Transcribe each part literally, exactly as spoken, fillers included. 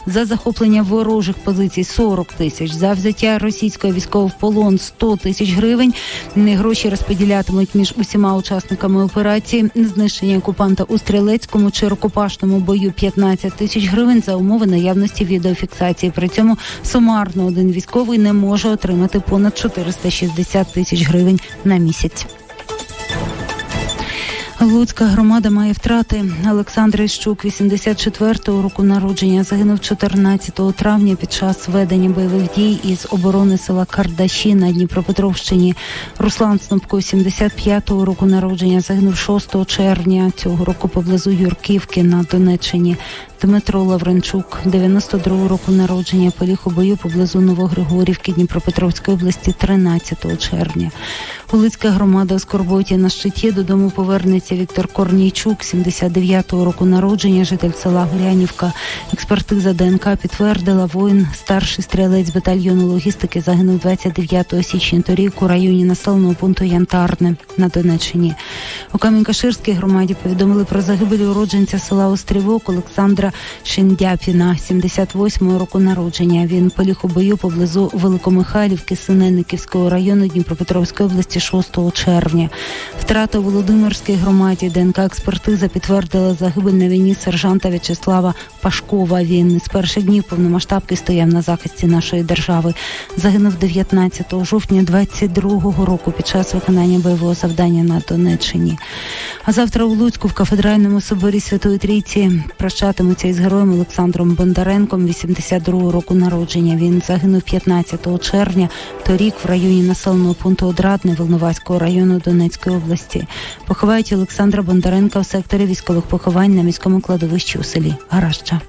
за захоплення ворожих позицій сорок тисяч, за взяття російського військового в полон сто тисяч гривень. Гроші розподілятимуть між усіма учасниками операції. Знищення окупанта у стрілецькому чи рукопашному бою п'ятнадцять тисяч гривень за умови наявності відеофіксації. При цьому сумарно один військовий не може отримати понад чотириста шістдесят тисяч гривень на місяць. Луцька громада має втрати. Олександр Іщук, вісімдесят четвертого року народження, загинув чотирнадцятого травня під час ведення бойових дій із оборони села Кардаші на Дніпропетровщині. Руслан Снопко, сімдесят п'ятого року народження, загинув шостого червня цього року поблизу Юрківки на Донеччині. Дмитро Лавренчук, дев'яносто другого року народження, поліг у бою поблизу Новогригорівки Дніпропетровської області тринадцятого червня. Луцька громада у скорботі. На щиті додому повернеться Віктор Корнійчук, сімдесят дев'ятого року народження, житель села Гулянівка. Експертиза ДНК підтвердила, воїн, старший стрілець батальйону логістики, загинув двадцять дев'ятого січня торік у районі населеного пункту Янтарне на Донеччині. У Камінь-Каширській громаді повідомили про загибель уродженця села Острівок Олександра Шиндяпіна, сімдесят восьмого року народження. Він поліг у бою поблизу Великомихайлівки Синельниківського району Дніпропетровської області шостого червня. Втрата у Володимирській громаді. ДНК-експертиза підтвердила загибель на війні сержанта В'ячеслава Пашкова. Він з перших днів повномасштабки стояв на захисті нашої держави. Загинув дев'ятнадцятого жовтня двадцять другого року під час виконання бойового завдання на Донеччині. А завтра у Луцьку в кафедральному соборі Святої Трійці прощатимуться із героєм Олександром Бондаренком, вісімдесят другого року народження. Він загинув п'ятнадцятого червня торік в районі населеного пункту Одрадне Волноваського району Донецької області. Поховають Олександра Бондаренка в секторі військових поховань на міському кладовищі у селі Гараща.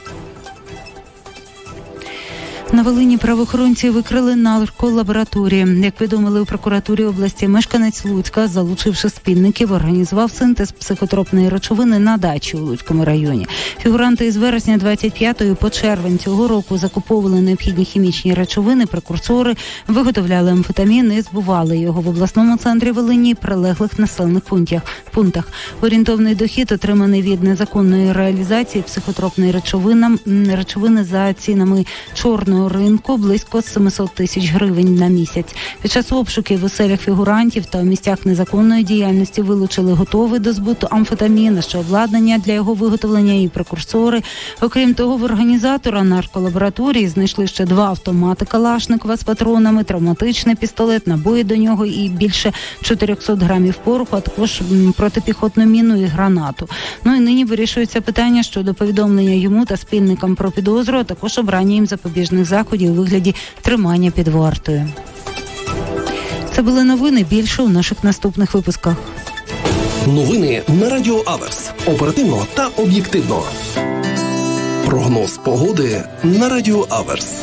На Волині правоохоронці викрили нарколабораторію. Як повідомили у прокуратурі області, мешканець Луцька, залучивши спільників, організував синтез психотропної речовини на дачі у Луцькому районі. Фігуранти із вересня двадцять п'ятого по червень цього року закуповували необхідні хімічні речовини, прекурсори, виготовляли амфетамін і збували його в обласному центрі Волині і прилеглих населених пунктах. Орієнтовний дохід, отриманий від незаконної реалізації психотропної речовини, речовини за цінами чорної ринку, близько сімсот тисяч гривень на місяць. Під час обшуків у селях фігурантів та у місцях незаконної діяльності вилучили готовий до збуту амфетамін, ще обладнання для його виготовлення і прекурсори. Окрім того, в організатора нарколабораторії знайшли ще два автомати Калашникова з патронами, травматичний пістолет, набої до нього і більше чотириста грамів пороху, а також протипіхотну міну і гранату. Ну і нині вирішується питання щодо повідомлення йому та спільникам про підозру, а також обрання їм запобіжних заходів у вигляді тримання під вартою. Це були новини. Більше у наших наступних випусках. Новини на Радіо Аверс. Оперативно та об'єктивно. Прогноз погоди на Радіо Аверс.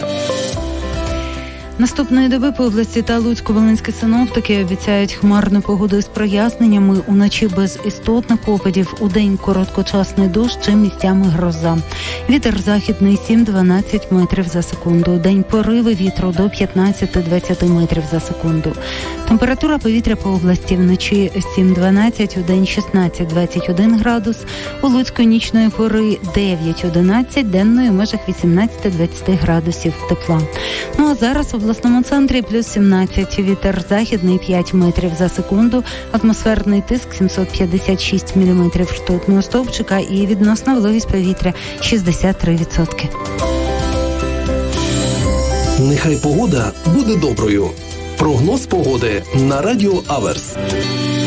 Наступної доби по області та Луцько-Волинські синоптики обіцяють хмарну погоду з проясненнями, уночі без істотних опадів, удень короткочасний дощ чи місцями гроза. Вітер західний сім-дванадцять метрів за секунду, удень пориви вітру до п'ятнадцять-двадцять метрів за секунду. Температура повітря по області вночі сім-дванадцять, удень шістнадцять-двадцять один градус, у Луцьку нічної пори дев'ять-одинадцять, денної в межах вісімнадцять-двадцять градусів тепла. Ну а зараз в обласному центрі плюс сімнадцять, вітер західний п'ять метрів за секунду, атмосферний тиск сімсот п'ятдесят шість міліметрів ртутного стовпчика і відносна вологість повітря шістдесят три відсотки. Нехай погода буде доброю. Прогноз погоди на Радіо Аверс.